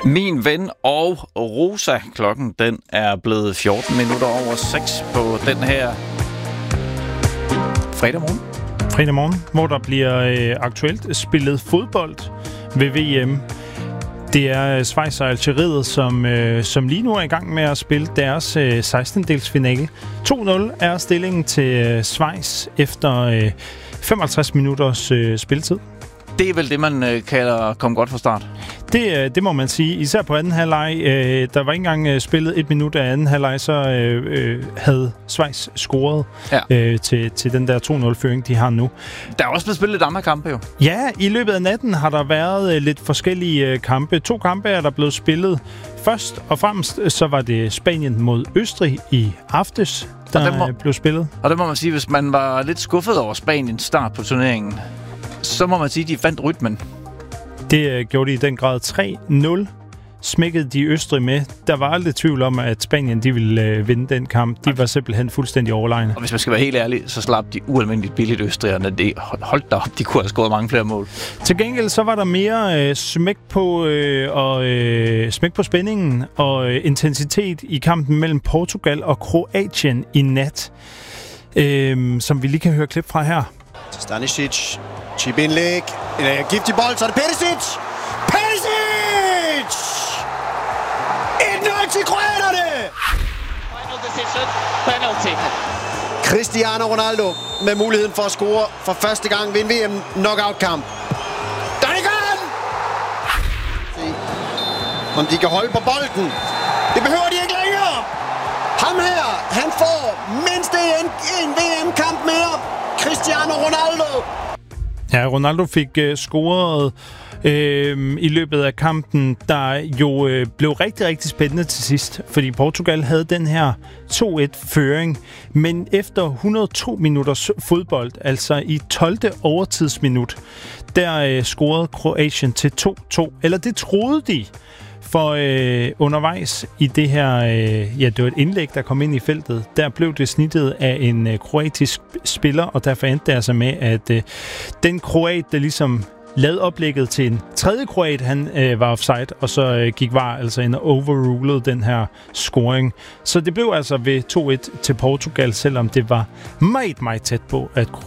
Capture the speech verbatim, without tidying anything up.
Min ven og Rosa, klokken den er blevet fjorten minutter over seks på den her fredag morgen. Fredag morgen, hvor der bliver øh, aktuelt spillet fodbold ved V M. Det er Schweiz og Algeriet, som, øh, som lige nu er i gang med at spille deres øh, sekstendedelsfinale. to nul er stillingen til øh, Schweiz efter øh, femoghalvtreds minutters øh, spilletid. Det er vel det, man øh, kalder komme godt fra start. Det, det må man sige. Især på anden halvleg. Øh, der var ikke engang øh, spillet et minut af anden halvleg, så øh, øh, havde Schweiz scoret ja. øh, til, til den der to nul-føring, de har nu. Der er også blevet spillet lidt andre kampe jo. Ja, i løbet af natten har der været øh, lidt forskellige øh, kampe. To kampe er der blevet spillet. Først og fremmest så var det Spanien mod Østrig i aftes, der må, blev spillet. Og det må man sige, hvis man var lidt skuffet over Spaniens start på turneringen, så må man sige, at de fandt rytmen. Det øh, gjorde de i den grad tre nul. Smækkede de Østrig med. Der var aldrig tvivl om, at Spanien de ville øh, vinde den kamp. De var simpelthen fuldstændig overlegne. Og hvis man skal være helt ærlig, så slap de ualmindeligt billigt Østrigerne. Det holdt da op, de kunne have scoret mange flere mål. Til gengæld så var der mere øh, smæk på øh, og øh, smæk på spændingen og øh, intensitet i kampen mellem Portugal og Kroatien i nat, øh, som vi lige kan høre klip fra her. Stanisic, chip-indlæg, en giftig bold, så er det Perisic! Perisic! et nul til kroaterne! Final decision, penalty. Cristiano Ronaldo med muligheden for at score for første gang ved en V M knockout-kamp. Der er gør han! Se, om de kan holde på bolden. Det behøver de ikke længere! Ham her, han får mindst en, en V M-kamp mere. Cristiano Ronaldo! Ja, Ronaldo fik uh, scoret øh, i løbet af kampen, der jo øh, blev rigtig, rigtig spændende til sidst, fordi Portugal havde den her to et-føring, men efter et hundrede og to minutters fodbold, altså i tolvte overtidsminut, der øh, scorede Kroatien til to to, eller det troede de. For øh, undervejs i det her, øh, ja, det var et indlæg, der kom ind i feltet, der blev det snittet af en øh, kroatisk spiller, og derfor endte det altså med, at øh, den kroat, der ligesom lavede oplægget til en tredje kroat, han øh, var offside, og så øh, gik V A R altså ind og overrulede den her scoring. Så det blev altså ved to et til Portugal, selvom det var meget, meget tæt på, at